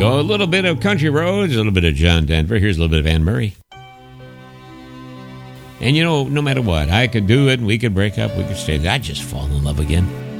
go. A little bit of Country Roads, a little bit of John Denver. Here's a little bit of Anne Murray. And, no matter what, I could do it, we could break up, we could stay. I'd just fall in love again.